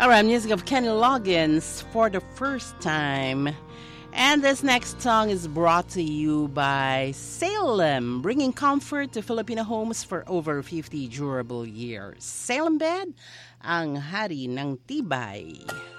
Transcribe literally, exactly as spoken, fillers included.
All right, music of Kenny Loggins for the first time. And this next song is brought to you by Salem, bringing comfort to Filipino homes for over fifty durable years. Salem Bed, ang hari ng tibay.